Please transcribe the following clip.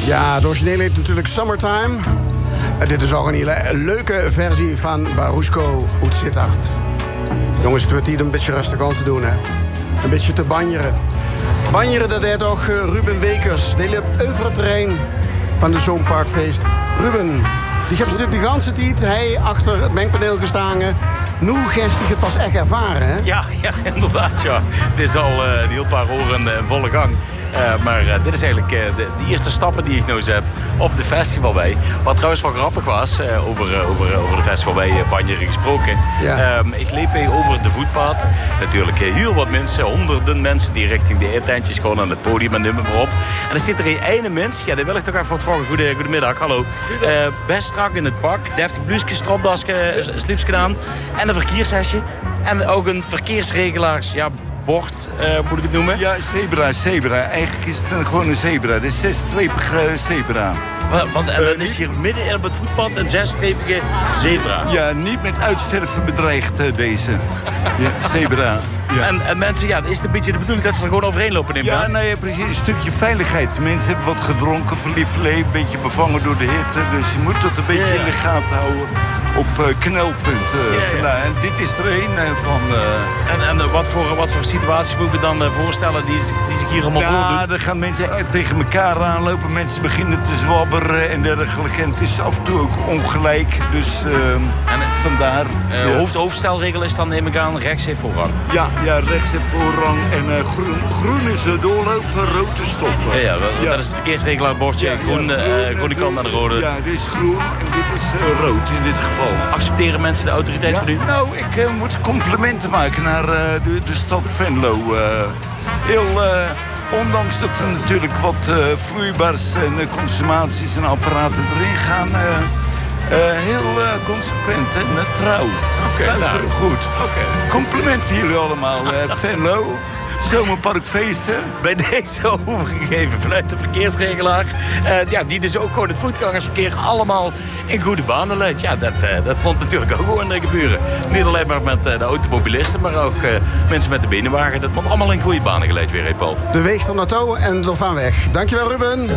Ja, het origineel heet natuurlijk Summertime. En dit is ook een hele leuke versie van Barushko uit Sittard. Jongens, het wordt hier een beetje rustig aan te doen, hè. Een beetje te banjeren. Banjeren, dat deed ook Ruben Wekers. Die liep over het terrein van de Zoomparkfeest. Ruben, die heeft natuurlijk de ganse tijd hij achter het mengpaneel gestaan. Nu gest hij het pas echt ervaren, hè? Ja, inderdaad, ja. Het is al een heel paar oren in volle gang. Maar dit is eigenlijk de eerste stappen die ik nu zet op de festivalwei. Wat trouwens wel grappig was, over de festivalwei Banjeren gesproken. Ja. Ik liep over de voetpad. Natuurlijk heel wat mensen, honderden mensen die richting de eetentjes gaan aan het podium en noem maar op. En er zit er een ene mens, ja, daar wil ik toch even wat vragen. Goedemiddag, hallo. Best strak in het pak, deftig blouseje, stropdasje, slipsje aan. En een verkeershesje. En ook een verkeersregelaars, ja, bord, moet ik het noemen? Ja, zebra. Eigenlijk is het gewoon een zebra. Het is 6-streepige zebra. Want en dan is hier midden op het voetpad een 6-strepige zebra. Ja, niet met uitsterven bedreigd deze. Ja, zebra. Ja. En mensen, ja, is het een beetje de bedoeling dat ze er gewoon overheen lopen? Ja, nee, precies. Een stukje veiligheid. Mensen hebben wat gedronken, verliefd leven, een beetje bevangen door de hitte. Dus je moet dat een beetje in de gaten houden op knelpunten. En dit is er een van. En wat voor situaties moet ik me dan voorstellen die zich hier allemaal voordoen? Ja, dan gaan mensen tegen elkaar aanlopen. Mensen beginnen te zwabberen en dergelijke. En het is af en toe ook ongelijk. Dus vandaar. Hoofdstelregel is dan, neem ik aan, rechts heeft voorrang. Ja, rechts heeft voorrang en groen is doorlopen, rood is stoppen. Ja, dat is het verkeersregelaarbordje. Groene kant naar de rode. Ja, dit is groen en dit is rood in dit geval. Accepteren mensen de autoriteit van u? Nou, ik moet complimenten maken naar de stad Venlo. Ondanks dat er natuurlijk wat vloeibaars en consumaties en apparaten erin gaan... heel consequent en trouw. Oké, goed. Compliment voor jullie allemaal, Venlo. Zomerparkfeesten. Bij deze overgegeven vanuit de verkeersregelaar. Die dus ook gewoon het voetgangersverkeer allemaal in goede banen leidt. Ja, dat moet natuurlijk ook gewoon gebeuren. Niet alleen maar met de automobilisten, maar ook mensen met de binnenwagen. Dat moet allemaal in goede banen geleid weer, Paul. De weeg er naartoe en er van weg. Dankjewel, Ruben.